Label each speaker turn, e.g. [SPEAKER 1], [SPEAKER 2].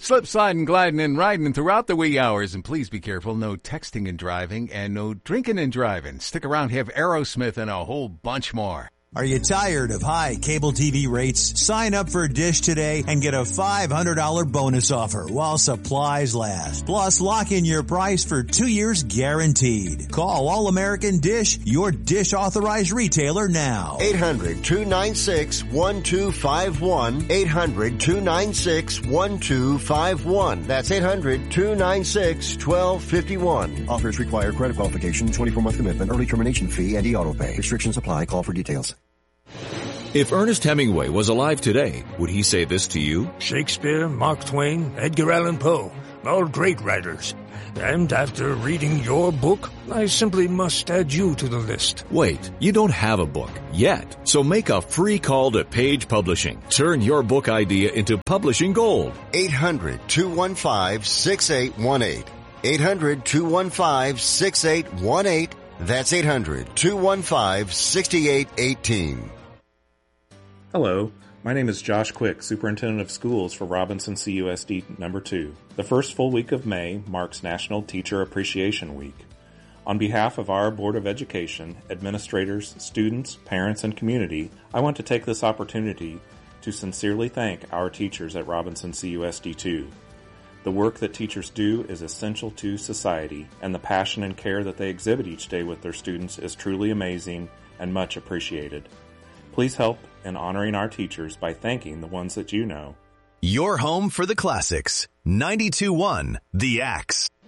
[SPEAKER 1] Slip, sliding, gliding, and riding throughout the wee hours. And please be careful, no texting and driving, and no drinking and driving. Stick around, have Aerosmith and a whole bunch more.
[SPEAKER 2] Are you tired of high cable TV rates? Sign up for Dish today and get a $500 bonus offer while supplies last. Plus, lock in your price for 2 years guaranteed. Call All American Dish, your Dish authorized retailer now.
[SPEAKER 3] 800-296-1251. 800-296-1251. That's 800-296-1251.
[SPEAKER 4] Offers require credit qualification, 24-month commitment, early termination fee, and e-auto pay. Restrictions apply. Call for details.
[SPEAKER 5] If Ernest Hemingway was alive today, would he say this to you?
[SPEAKER 6] Shakespeare, Mark Twain, Edgar Allan Poe, all great writers. And after reading your book, I simply must add you to the list.
[SPEAKER 5] Wait, you don't have a book yet. So make a free call to Page Publishing. Turn your book idea into publishing gold.
[SPEAKER 3] 800-215-6818. 800-215-6818. That's 800-215-6818.
[SPEAKER 7] Hello, my name is Josh Quick, Superintendent of Schools for Robinson CUSD No. 2. The first full week of May marks National Teacher Appreciation Week. On behalf of our Board of Education, administrators, students, parents, and community, I want to take this opportunity to sincerely thank our teachers at Robinson CUSD 2. The work that teachers do is essential to society, and the passion and care that they exhibit each day with their students is truly amazing and much appreciated. Please help in honoring our teachers by thanking the ones that you know.
[SPEAKER 8] Your home for the classics. 92.1 The Axe.